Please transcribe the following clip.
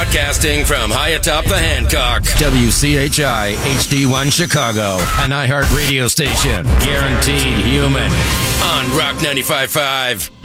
Broadcasting from high atop the Hancock. WCHI HD1 Chicago. An iHeart radio station. Guaranteed human. On Rock 95.5.